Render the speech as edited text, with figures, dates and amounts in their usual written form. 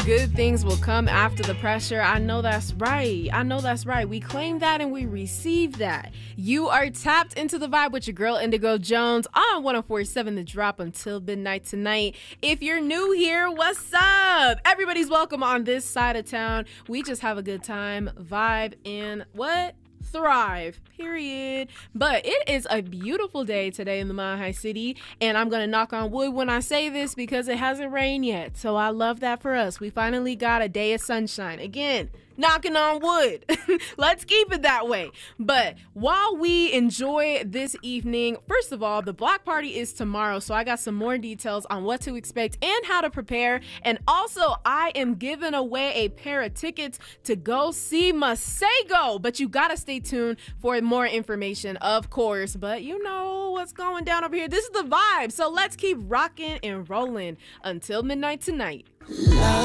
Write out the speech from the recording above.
Good things will come after the pressure. I know that's right. We claim that and we receive that. You are tapped into the vibe with your girl Indigo Jones on 104.7 The Drop until midnight tonight. If you're new here, what's up? Everybody's welcome on this side of town. We just have a good time, vibe, and thrive, period. But it is a beautiful day today in the Mile High City, and I'm gonna knock on wood when I say this because it hasn't rained yet, so I love that for us. We finally got a day of sunshine again. Knocking on wood. Let's keep it that way. But while we enjoy this evening, first of all, the block party is tomorrow, so I got some more details on what to expect and how to prepare. And also, I am giving away a pair of tickets to go see Masego, but you gotta stay tuned for more information, of course. But you know what's going down over here. This is the vibe, so let's keep rocking and rolling until midnight tonight.